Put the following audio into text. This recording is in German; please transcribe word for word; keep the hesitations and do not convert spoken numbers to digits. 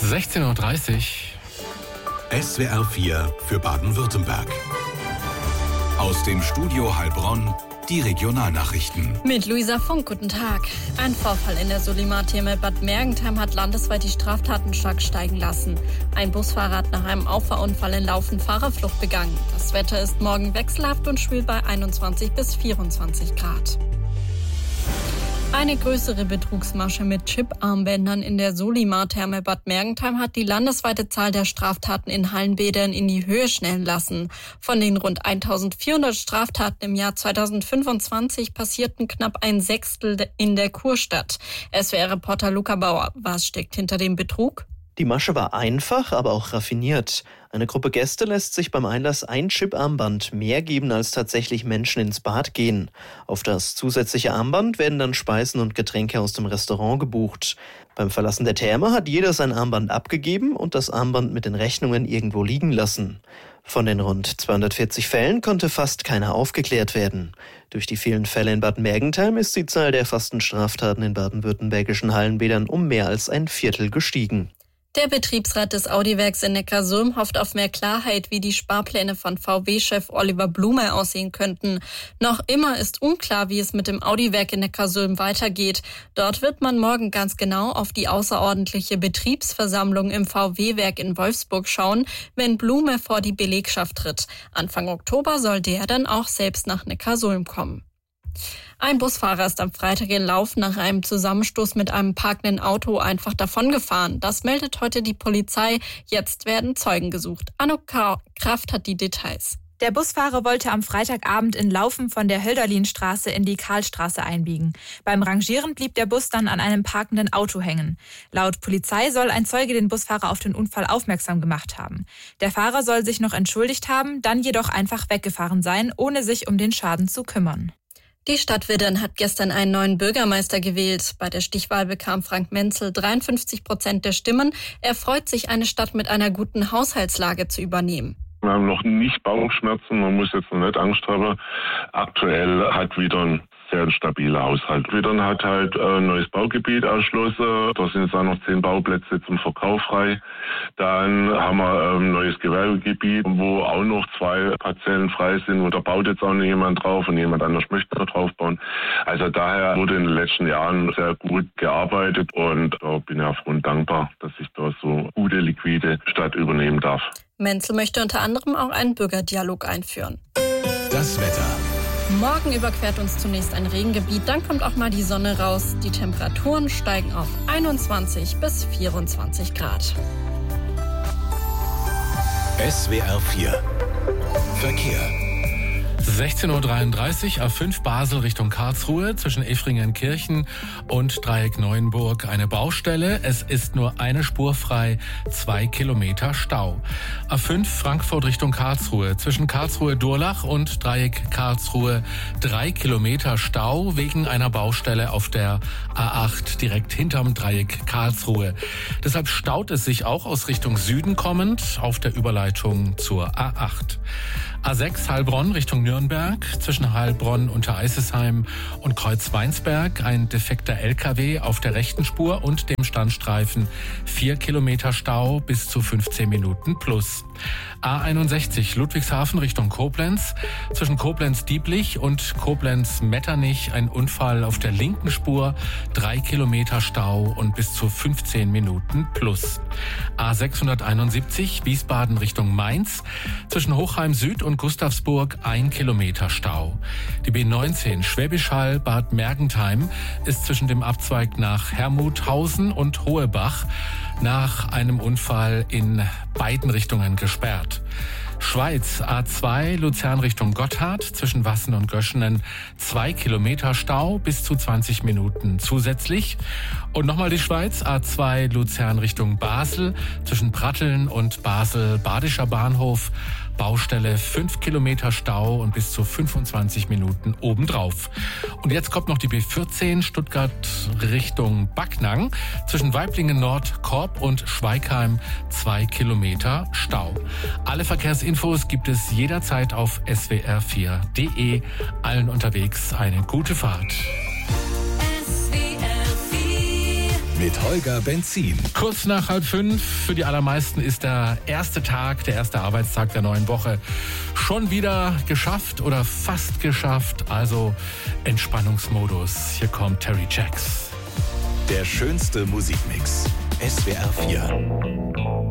sechzehn Uhr dreißig. S W R vier für Baden-Württemberg. Aus dem Studio Heilbronn die Regionalnachrichten. Mit Luisa Funk, guten Tag. Ein Vorfall in der Solimartherme Bad Mergentheim hat landesweit die Straftaten stark steigen lassen. Ein Busfahrer hat nach einem Auffahrunfall in Laufen Fahrerflucht begangen. Das Wetter ist morgen wechselhaft und schwül bei einundzwanzig bis vierundzwanzig Grad. Eine größere Betrugsmasche mit Chip-Armbändern in der Solimartherme Bad Mergentheim hat die landesweite Zahl der Straftaten in Hallenbädern in die Höhe schnellen lassen. Von den rund eintausendvierhundert Straftaten im Jahr zweitausendfünfundzwanzig passierten knapp ein Sechstel in der Kurstadt. S W R-Reporter Luca Bauer, was steckt hinter dem Betrug? Die Masche war einfach, aber auch raffiniert. Eine Gruppe Gäste lässt sich beim Einlass ein Chip-Armband mehr geben, als tatsächlich Menschen ins Bad gehen. Auf das zusätzliche Armband werden dann Speisen und Getränke aus dem Restaurant gebucht. Beim Verlassen der Therme hat jeder sein Armband abgegeben und das Armband mit den Rechnungen irgendwo liegen lassen. Von den rund zweihundertvierzig Fällen konnte fast keiner aufgeklärt werden. Durch die vielen Fälle in Bad Mergentheim ist die Zahl der erfassten Straftaten in baden-württembergischen Hallenbädern um mehr als ein Viertel gestiegen. Der Betriebsrat des Audi-Werks in Neckarsulm hofft auf mehr Klarheit, wie die Sparpläne von V W-Chef Oliver Blume aussehen könnten. Noch immer ist unklar, wie es mit dem Audi-Werk in Neckarsulm weitergeht. Dort wird man morgen ganz genau auf die außerordentliche Betriebsversammlung im V W-Werk in Wolfsburg schauen, wenn Blume vor die Belegschaft tritt. Anfang Oktober soll der dann auch selbst nach Neckarsulm kommen. Ein Busfahrer ist am Freitag in Laufen nach einem Zusammenstoß mit einem parkenden Auto einfach davongefahren. Das meldet heute die Polizei. Jetzt werden Zeugen gesucht. Anouk Kraft hat die Details. Der Busfahrer wollte am Freitagabend in Laufen von der Hölderlinstraße in die Karlstraße einbiegen. Beim Rangieren blieb der Bus dann an einem parkenden Auto hängen. Laut Polizei soll ein Zeuge den Busfahrer auf den Unfall aufmerksam gemacht haben. Der Fahrer soll sich noch entschuldigt haben, dann jedoch einfach weggefahren sein, ohne sich um den Schaden zu kümmern. Die Stadt Widdern hat gestern einen neuen Bürgermeister gewählt. Bei der Stichwahl bekam Frank Menzel dreiundfünfzig Prozent der Stimmen. Er freut sich, eine Stadt mit einer guten Haushaltslage zu übernehmen. Wir haben noch nicht Bauchschmerzen, man muss jetzt noch nicht Angst haben. Aktuell hat wieder ein sehr stabiler Haushalt. Widdern hat halt ein neues Baugebiet erschlossen. Da sind jetzt auch noch zehn Bauplätze zum Verkauf frei. Dann haben wir ein neues Gewerbegebiet, wo auch noch zwei Parzellen frei sind. Und da baut jetzt auch noch jemand drauf und jemand anders möchte da drauf bauen. Also daher wurde in den letzten Jahren sehr gut gearbeitet und da bin ich auch froh und dankbar, dass ich da so gute, liquide Stadt übernehmen darf. Menzel möchte unter anderem auch einen Bürgerdialog einführen. Das Wetter. Morgen überquert uns zunächst ein Regengebiet, dann kommt auch mal die Sonne raus. Die Temperaturen steigen auf einundzwanzig bis vierundzwanzig Grad. S W R vier Verkehr. sechzehn Uhr dreiunddreißig, A fünf Basel Richtung Karlsruhe, zwischen Efringenkirchen und Dreieck Neuenburg eine Baustelle. Es ist nur eine Spur frei, zwei Kilometer Stau. A fünf Frankfurt Richtung Karlsruhe, zwischen Karlsruhe-Durlach und Dreieck Karlsruhe drei Kilometer Stau wegen einer Baustelle auf der A acht direkt hinterm Dreieck Karlsruhe. Deshalb staut es sich auch aus Richtung Süden kommend auf der Überleitung zur A acht. A sechs Heilbronn Richtung Nürnberg, zwischen Heilbronn, Untereisesheim und Kreuzweinsberg ein defekter L K W auf der rechten Spur und dem Standstreifen vier Kilometer Stau bis zu fünfzehn Minuten plus. A einundsechzig Ludwigshafen Richtung Koblenz, zwischen Koblenz-Dieblich und Koblenz-Metternich ein Unfall auf der linken Spur, drei Kilometer Stau und bis zu fünfzehn Minuten plus. A sechshunderteinundsiebzig Wiesbaden Richtung Mainz, zwischen Hochheim Süd und Gustavsburg ein Kilometer Stau. Die B neunzehn Schwäbisch Hall Bad Mergentheim ist zwischen dem Abzweig nach Hermuthausen und Hohebach nach einem Unfall in beiden Richtungen gesperrt. Schweiz A zwei Luzern Richtung Gotthard, zwischen Wassen und Göschenen zwei Kilometer Stau bis zu zwanzig Minuten zusätzlich. Und nochmal die Schweiz A zwei Luzern Richtung Basel, zwischen Pratteln und Basel-Badischer Bahnhof Baustelle fünf Kilometer Stau und bis zu fünfundzwanzig Minuten obendrauf. Und jetzt kommt noch die B vierzehn Stuttgart Richtung Backnang, zwischen Weiblingen Nord, Korb und Schweigheim zwei Kilometer Stau. Alle Verkehrsinfos gibt es jederzeit auf S W R vier punkt de. Allen unterwegs eine gute Fahrt. S W R vier mit Holger Benzin. Kurz nach halb fünf. Für die allermeisten ist der erste Tag, der erste Arbeitstag der neuen Woche schon wieder geschafft oder fast geschafft. Also Entspannungsmodus. Hier kommt Terry Jacks. Der schönste Musikmix. S W R vier.